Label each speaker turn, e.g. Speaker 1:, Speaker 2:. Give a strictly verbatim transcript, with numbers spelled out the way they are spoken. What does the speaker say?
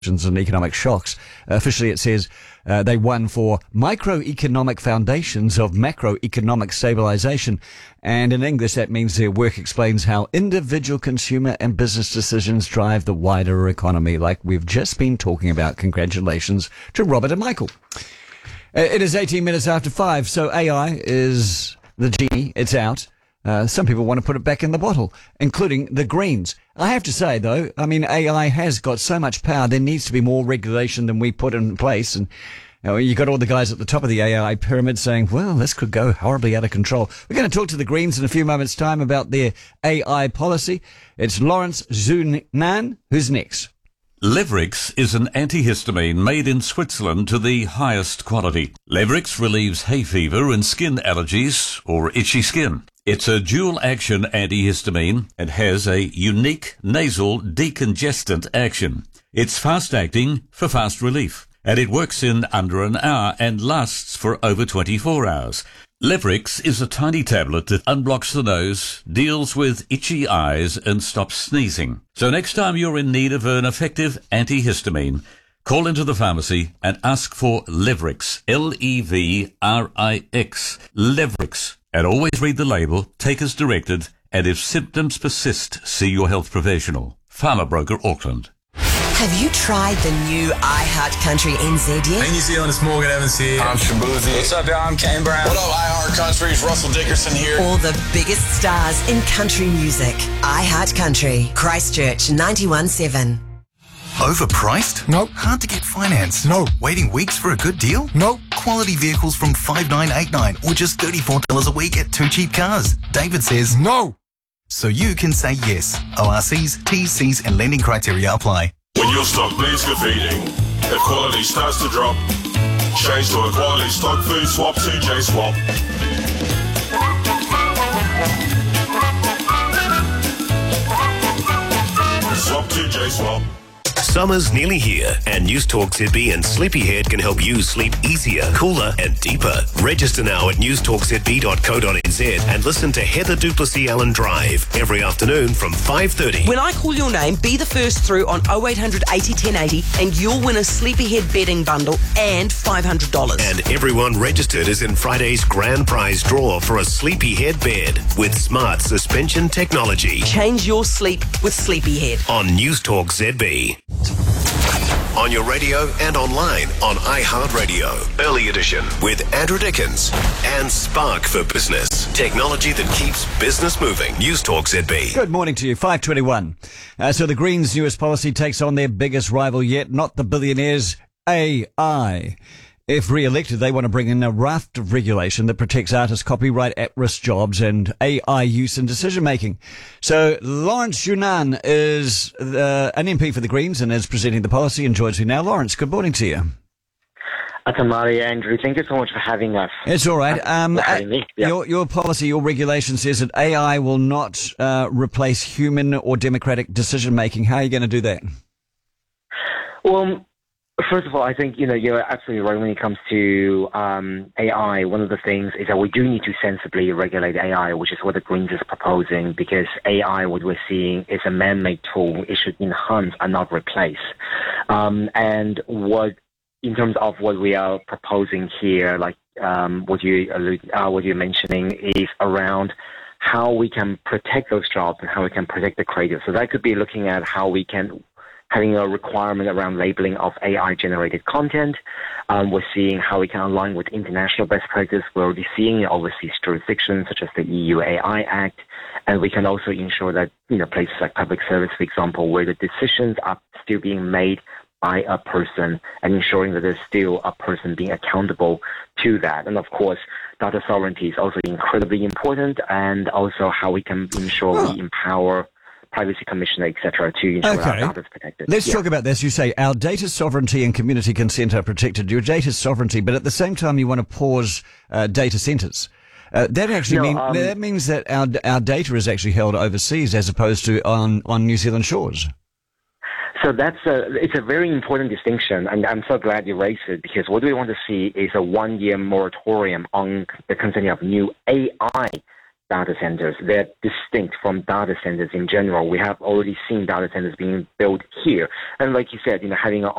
Speaker 1: and economic shocks. Uh, officially, it says uh, they won for microeconomic foundations of macroeconomic stabilization. And in English, that means their work explains how individual consumer and business decisions drive the wider economy, like we've just been talking about. Congratulations to Robert and Michael. Uh, it is eighteen minutes after five, so A I is the genie. It's out. Uh, some people want to put it back in the bottle, including the Greens. I have to say, though, I mean, A I has got so much power, there needs to be more regulation than we put in place. And you know, you got all the guys at the top of the A I pyramid saying, well, this could go horribly out of control. We're going to talk to the Greens in a few moments' time about their A I policy. It's Lawrence Zhunan. Who's next?
Speaker 2: Levrix is an antihistamine made in Switzerland to the highest quality. Levrix relieves hay fever and skin allergies or itchy skin. It's a dual-action antihistamine and has a unique nasal decongestant action. It's fast-acting for fast relief, and it works in under an hour and lasts for over twenty-four hours. Levrix is a tiny tablet that unblocks the nose, deals with itchy eyes, and stops sneezing. So next time you're in need of an effective antihistamine, call into the pharmacy and ask for Levrix, L E V R I X, Levrix. And always read the label, take as directed, and if symptoms persist, see your health professional. Farmer Broker Auckland.
Speaker 3: Have you tried the new iHeart Country N Z yet?
Speaker 4: Hey New Zealand, it's Morgan Evans here.
Speaker 5: I'm Shabuzi.
Speaker 6: What's up, y'all? I'm Kane Brown.
Speaker 5: What up, iHeart Country? It's Russell Dickerson here.
Speaker 3: All the biggest stars in country music. iHeart Country, Christchurch ninety-one seven.
Speaker 7: Overpriced?
Speaker 8: Nope.
Speaker 7: Hard to get finance?
Speaker 8: No.
Speaker 7: Waiting weeks for a good deal?
Speaker 8: Nope.
Speaker 7: Quality vehicles from five nine eight nine or just thirty-four dollars a week at Two Cheap Cars. David says
Speaker 8: no.
Speaker 7: So you can say yes. O R Cs, T Cs and lending criteria apply.
Speaker 9: When your stock needs competing, if quality starts to drop, change to a quality stock food swap to J Swap. Swap to J Swap.
Speaker 10: Summer's nearly here, and News Talk Z B and Sleepyhead can help you sleep easier, cooler, and deeper. Register now at news talk z b dot co dot n z and listen to Heather Duplessis Allen Drive every afternoon from five thirty.
Speaker 11: When I call your name, be the first through on oh eight hundred eighty ten eighty, and you'll win a Sleepyhead bedding bundle and five hundred dollars.
Speaker 10: And everyone registered is in Friday's grand prize draw for a Sleepyhead bed with smart suspension technology.
Speaker 11: Change your sleep with Sleepyhead.
Speaker 10: On News Talk Z B. On your radio and online on iHeartRadio. Early Edition with Andrew Dickens and Spark for Business. Technology that keeps business moving. News Talk Z B.
Speaker 1: Good morning to you. five twenty-one. Uh, so the Greens' newest policy takes on their biggest rival yet, not the billionaires, A I. If re-elected, they want to bring in a raft of regulation that protects artists' copyright, at-risk jobs, and A I use in decision-making. So Lawrence Zhunan is uh, an M P for the Greens and is presenting the policy and joins me now. Lawrence, good morning to you.
Speaker 12: Atamari, Andrew, thank you so much for having us.
Speaker 1: It's all right. Um,
Speaker 12: for having me. Yeah.
Speaker 1: Your, your policy, your regulation says that A I will not uh, replace human or democratic decision-making. How are you going to do that?
Speaker 12: Well, first of all, I think, you know, you're absolutely right when it comes to um, A I. One of the things is that we do need to sensibly regulate A I, which is what the Greens is proposing, because A I, what we're seeing, is a man-made tool. It should enhance and not replace. Um, and what, in terms of what we are proposing here, like um, what, you allude, uh, what you're mentioning, is around how we can protect those jobs and how we can protect the creators. So that could be looking at how we can having a requirement around labeling of A I-generated content. Um, we're seeing how we can align with international best practice. We're already seeing in overseas jurisdictions such as the E U A I Act, and we can also ensure that, you know, places like public service, for example, where the decisions are still being made by a person and ensuring that there's still a person being accountable to that. And of course, data sovereignty is also incredibly important, and also how we can ensure oh. we empower Privacy Commissioner, et cetera, to ensure
Speaker 1: okay.
Speaker 12: our data is protected.
Speaker 1: Let's
Speaker 12: yeah.
Speaker 1: talk about this. You say our data sovereignty and community consent are protected. Your data sovereignty, but at the same time, you want to pause uh, data centres. Uh, that actually
Speaker 12: no,
Speaker 1: mean,
Speaker 12: um,
Speaker 1: that means that our our data is actually held overseas as opposed to on, on New Zealand shores.
Speaker 12: So that's a, it's a very important distinction, and I'm so glad you raised it, because what we want to see is a one-year moratorium on the consenting of new A I data centers. They're distinct from data centers in general. We have already seen data centers being built here. And like you said, you know, having an